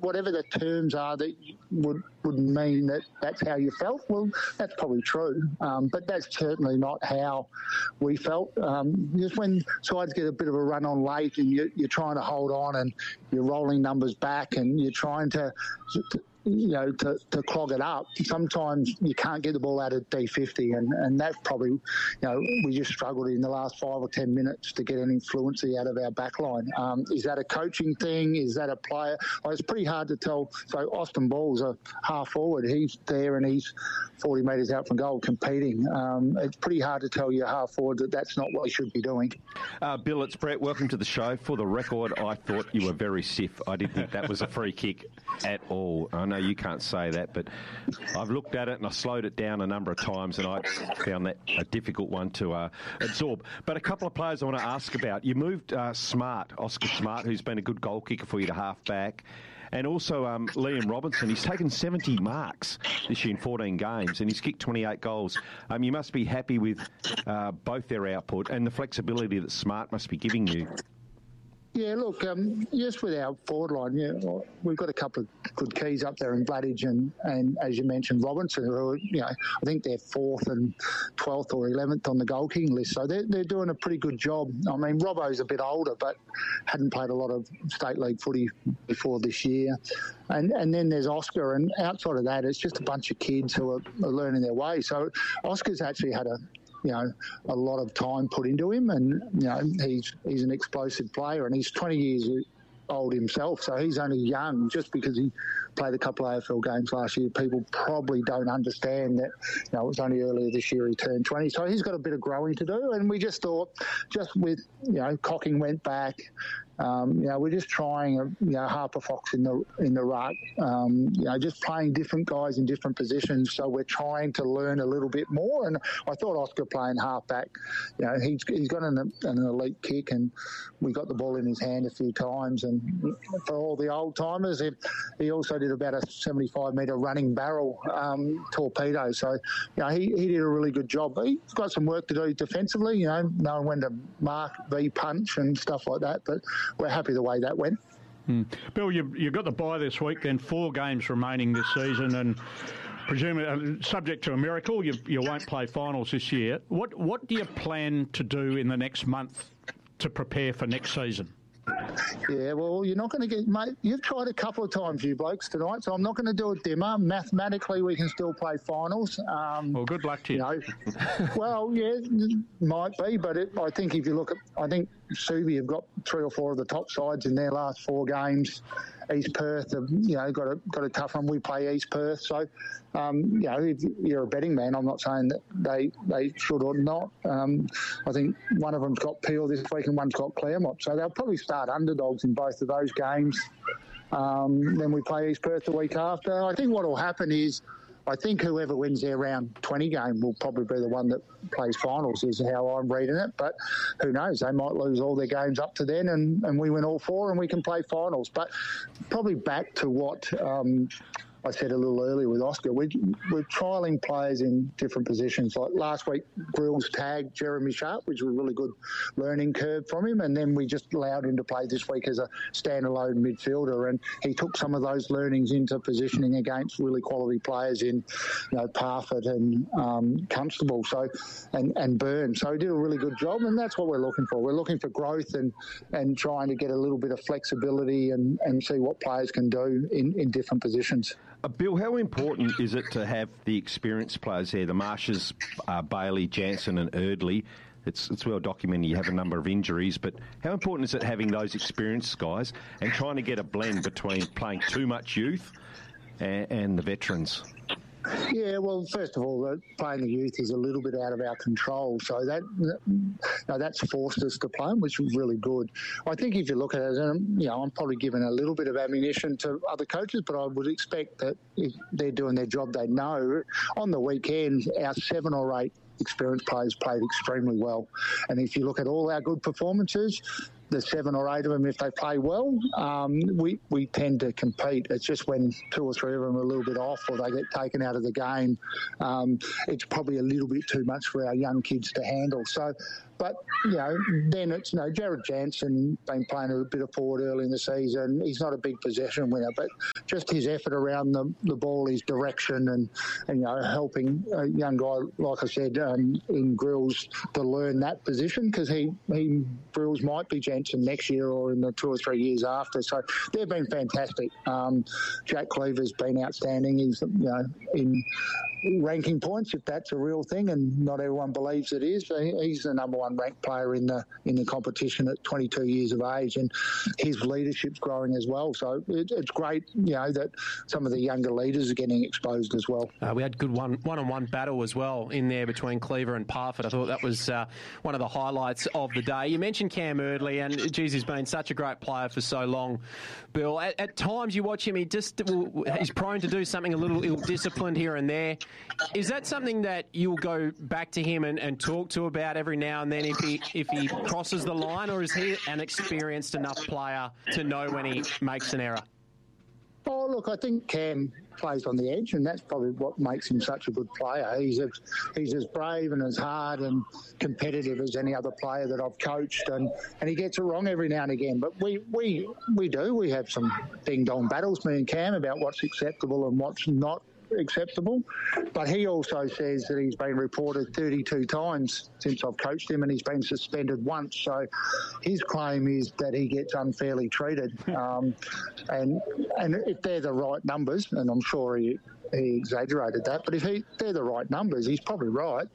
whatever the terms are that would mean that that's how you felt, well, that's probably true. But that's certainly not how we felt. Just when sides get a bit of a run on late and you're trying to hold on and you're rolling numbers back and you're trying to clog it up, sometimes you can't get the ball out of D50, and that's probably, we just struggled in the last 5 or 10 minutes to get any fluency out of our back line. Is that a coaching thing? Is that a player? Well, it's pretty hard to tell. So Austin Ball's a half forward. He's there and he's 40 metres out from goal competing. It's pretty hard to tell your half forward that that's not what he should be doing. Bill, it's Brett. Welcome to the show. For the record, I thought you were very stiff. I didn't think that was a free kick at all. I know you can't say that, but I've looked at it and I slowed it down a number of times and I found that a difficult one to absorb. But a couple of players I want to ask about. You moved Oscar Smart, who's been a good goal kicker for you, to half back, and also Liam Robinson. He's taken 70 marks this year in 14 games and he's kicked 28 goals. You must be happy with both their output and the flexibility that Smart must be giving you. Yeah, look, just with our forward line, we've got a couple of good keys up there in Bladage and as you mentioned, Robinson, who, I think they're 4th and 12th or 11th on the goal kicking list. So they're doing a pretty good job. I mean, Robbo's a bit older, but hadn't played a lot of state league footy before this year. And then there's Oscar, and outside of that, it's just a bunch of kids who are learning their way. So Oscar's actually had a lot of time put into him, and he's an explosive player, and he's 20 years old himself, so he's only young. Just because he played a couple of AFL games last year, people probably don't understand that it was only earlier this year he turned 20, so he's got a bit of growing to do. And we just thought, just with Cocking went back, we're just trying Harper Fox in the ruck, just playing different guys in different positions. So we're trying to learn a little bit more. And I thought Oscar playing half back, he's got an elite kick, and we got the ball in his hand a few times. And for all the old timers, he also did about a 75-metre running barrel torpedo. So he did a really good job. He's got some work to do defensively, knowing when to mark, V-punch and stuff like that. But we're happy the way that went. Bill, you've got the bye this week, then 4 games remaining this season, and presumably, subject to a miracle, you won't play finals this year. What do you plan to do in the next month to prepare for next season? Yeah, well, you're not going to get... Mate, you've tried a couple of times, you blokes, tonight, so I'm not going to do it dimmer. Mathematically, we can still play finals. Well, good luck to you. Well, yeah, might be, but I think if you look at... I think Subi have got 3 or 4 of the top sides in their last 4 games. East Perth have, got a tough one. We play East Perth, so, if you're a betting man, I'm not saying that they should or not. I think one of them's got Peel this week and one's got Claremont, so they'll probably start underdogs in both of those games. Then we play East Perth the week after. I think what will happen is, I think whoever wins their round 20 game will probably be the one that plays finals, is how I'm reading it. But who knows? They might lose all their games up to then and we win all 4 and we can play finals. But probably back to what I said a little earlier with Oscar, we're trialling players in different positions. Like last week, Grills tagged Jeremy Sharp, which was a really good learning curve from him, and then we just allowed him to play this week as a standalone midfielder, and he took some of those learnings into positioning against really quality players in Parfitt and Constable and Byrne. So he did a really good job, and that's what we're looking for. We're looking for growth and trying to get a little bit of flexibility and see what players can do in different positions. Bill, how important is it to have the experienced players there, the Marshes, Bailey, Jansen and Erdley? It's well documented you have a number of injuries, but how important is it having those experienced guys and trying to get a blend between playing too much youth and the veterans? Yeah, well, first of all, playing the youth is a little bit out of our control, so that's forced us to play them, which was really good. I think if you look at it, I'm probably giving a little bit of ammunition to other coaches, but I would expect that if they're doing their job, they know. On the weekend, our 7 or 8 experienced players played extremely well, and if you look at all our good performances, the 7 or 8 of them, if they play well, we tend to compete. It's just when 2 or 3 of them are a little bit off or they get taken out of the game, it's probably a little bit too much for our young kids to handle. So But, then it's, Jared Jansen been playing a bit of forward early in the season. He's not a big possession winner, but just his effort around the ball, his direction and helping a young guy, like I said, in Grills to learn that position, because Grills might be Jansen next year or in the 2 or 3 years after. So they've been fantastic. Jack Cleaver's been outstanding. He's, in ranking points, if that's a real thing, and not everyone believes it is. He's the number one ranked player in the competition at 22 years of age, and his leadership's growing as well. So it's great, that some of the younger leaders are getting exposed as well. We had good one-on-one battle as well in there between Cleaver and Parfitt. I thought that was one of the highlights of the day. You mentioned Cam Eardley, and geez, he's been such a great player for so long, Bill. At times you watch him, he's prone to do something a little ill-disciplined here and there. Is that something that you'll go back to him and talk to about every now and then if he crosses the line, or is he an experienced enough player to know when he makes an error? Oh, look, I think Cam plays on the edge, and that's probably what makes him such a good player. He's as brave and as hard and competitive as any other player that I've coached, and he gets it wrong every now and again. But we have some ding-dong battles, me and Cam, about what's acceptable and what's not acceptable. But he also says that he's been reported 32 times since I've coached him, and he's been suspended once. So his claim is that he gets unfairly treated. And if they're the right numbers, and I'm sure he exaggerated that, but if they're the right numbers, he's probably right.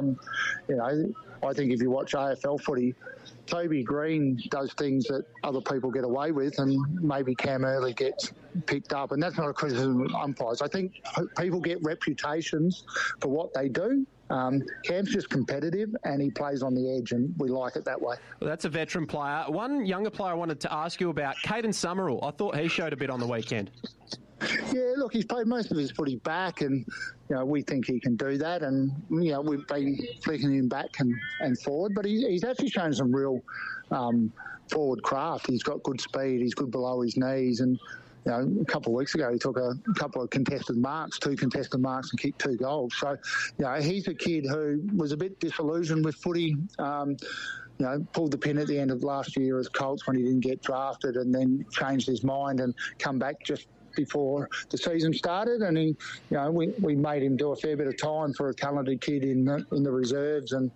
I think if you watch AFL footy, Toby Green does things that other people get away with, and maybe Cam Early gets picked up. And that's not a criticism of umpires. I think people get reputations for what they do. Cam's just competitive, and he plays on the edge, and we like it that way. Well, that's a veteran player. One younger player I wanted to ask you about, Caden Summerall. I thought he showed a bit on the weekend. Yeah, look, he's played most of his footy back, and we think he can do that, and we've been flicking him back and forward, but he's actually shown some real forward craft. He's got good speed, he's good below his knees, and a couple of weeks ago he took a couple of two contested marks and kicked 2 goals. So he's a kid who was a bit disillusioned with footy. Pulled the pin at the end of last year as Colts when he didn't get drafted, and then changed his mind and come back just before the season started, and we made him do a fair bit of time for a talented kid in the reserves, and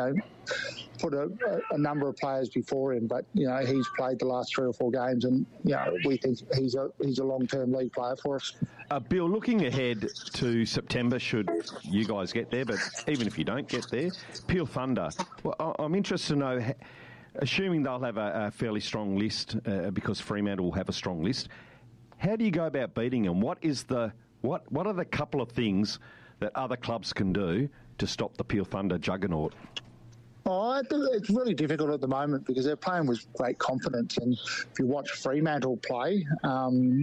put a number of players before him. But he's played the last 3 or 4 games, and we think he's a long-term league player for us. Bill, looking ahead to September, should you guys get there, but even if you don't get there, Peel Thunder. Well, I'm interested to know, assuming they'll have a fairly strong list, because Fremantle will have a strong list. How do you go about beating them? What are the couple of things that other clubs can do to stop the Peel Thunder juggernaut? Oh, it's really difficult at the moment because they're playing with great confidence, and if you watch Fremantle play, and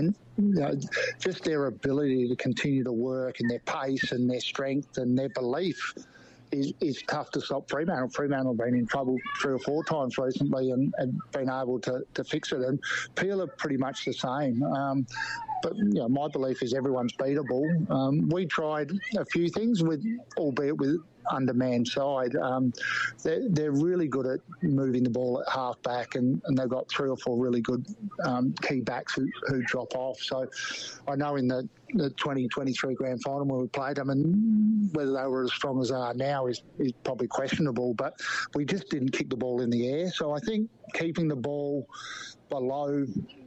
just their ability to continue to work and their pace and their strength and their belief is tough to stop Fremantle. Fremantle have been in trouble 3 or 4 times recently and been able to fix it. And Peel are pretty much the same. But my belief is everyone's beatable. We tried a few things, albeit with undermanned side. They're really good at moving the ball at half back, and they've got 3 or 4 really good key backs who drop off. So I know in the 2023 grand final when we played them, and whether they were as strong as they are now is probably questionable, but we just didn't kick the ball in the air. So I think keeping the ball below,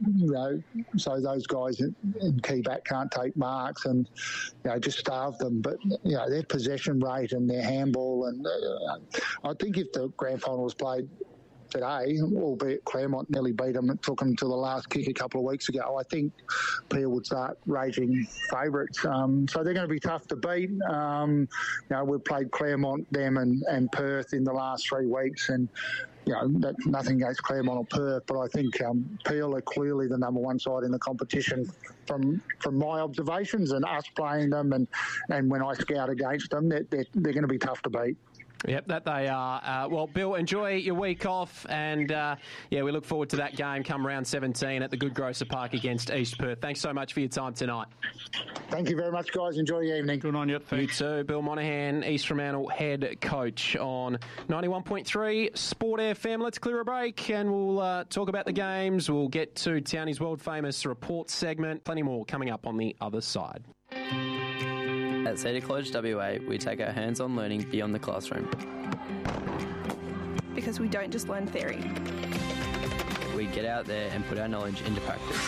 so those guys in key back can't take marks, and just starve them. But their possession rate and their handball, and I think if the grand final was played today, albeit Claremont nearly beat them, it took them to the last kick a couple of weeks ago, I think Peel would start raging favourites. So they're going to be tough to beat. We've played Claremont, them and Perth in the last 3 weeks, and that's nothing against Claremont or Perth, but I think Peel are clearly the number 1 side in the competition from my observations and us playing them, and when I scout against them, they're going to be tough to beat. Yep, that they are. Well, Bill, enjoy your week off, and we look forward to that game come round 17 at the Good Grocer Park against East Perth. Thanks so much for your time tonight. Thank you very much, guys. Enjoy your evening. Good on you. Thanks. You too. Bill Monahan, East Fremantle head coach on 91.3 Sport FM. Let's clear a break, and we'll talk about the games. We'll get to Townie's world-famous report segment. Plenty more coming up on the other side. At Cedar College WA, we take our hands-on learning beyond the classroom. Because we don't just learn theory. We get out there and put our knowledge into practice.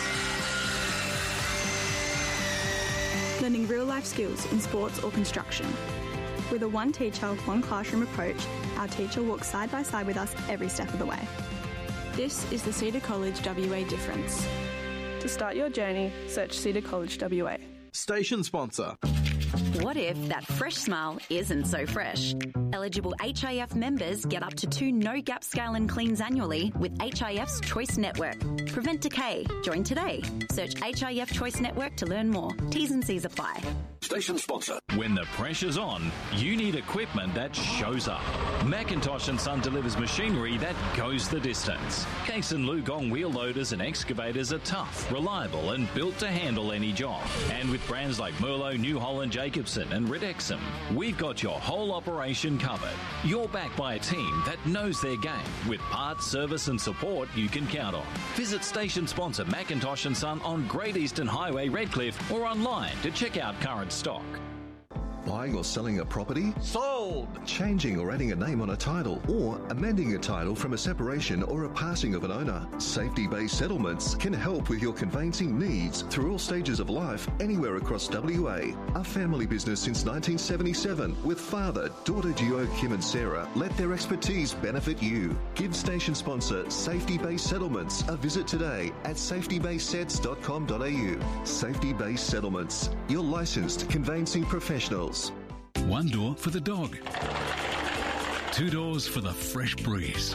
Learning real-life skills in sports or construction. With a one teacher, one classroom approach, our teacher walks side by side with us every step of the way. This is the Cedar College WA difference. To start your journey, search Cedar College WA. Station sponsor. What if that fresh smile isn't so fresh? Eligible HIF members get up to 2 no-gap scale and cleans annually with HIF's Choice Network. Prevent decay. Join today. Search HIF Choice Network to learn more. T's and C's apply. Station sponsor. When the pressure's on, you need equipment that shows up. McIntosh & Son delivers machinery that goes the distance. Case and Lugong wheel loaders and excavators are tough, reliable and built to handle any job. And with brands like Merlot, New Holland, Jacobson and Ridexum, we've got your whole operation covered. You're backed by a team that knows their game with parts, service and support you can count on. Visit station sponsor McIntosh & Son on Great Eastern Highway, Redcliffe, or online to check out current stock. Buying or selling a property? Sold! Changing or adding a name on a title, or amending a title from a separation or a passing of an owner. Safety-based settlements can help with your conveyancing needs through all stages of life, anywhere across WA. A family business since 1977 with father, daughter Gio, Kim and Sarah let their expertise benefit you. Give station sponsor Safety-Based Settlements a visit today at safetybasedsets.com.au. Safety-Based Settlements, your licensed conveyancing professionals. One door for the dog. 2 doors for the fresh breeze.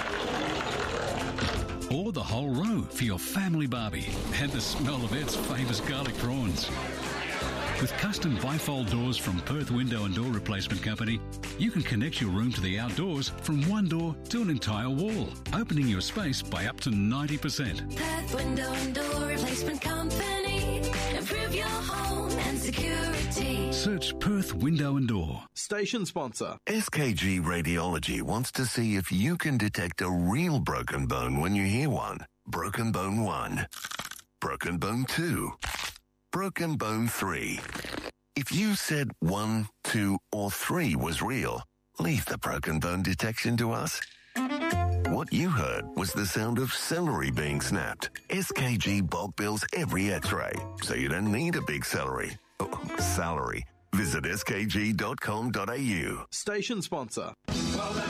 Or the whole row for your family barbie and the smell of Ed's famous garlic prawns. With custom bifold doors from Perth Window and Door Replacement Company, you can connect your room to the outdoors from one door to an entire wall, opening your space by up to 90%. Perth Window and Door Replacement Company. Improve your home and security. Search Perth Window and Door. Station sponsor. SKG Radiology wants to see if you can detect a real broken bone when you hear one. Broken bone 1. Broken bone 2. Broken bone 3. If you said 1, 2, or 3 was real, leave the broken bone detection to us. What you heard was the sound of celery being snapped. SKG bulk bills every x-ray, so you don't need a big salary. Visit skg.com.au. Station sponsor.